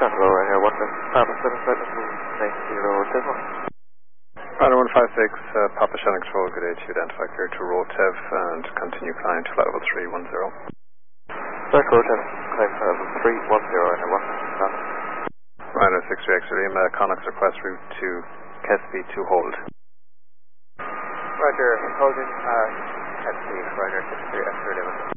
Control right here, 1 Papa 770 Rider 156, Papa Shannon Control, good day to you, identify clear to Rotev and continue climb to flight level 310. Back Rotev, climb to level 310 right here, 1 Rider 63 X Lima, Connex request route to Kesby to hold. Roger, holding Kesby, Rider 63 X Lima.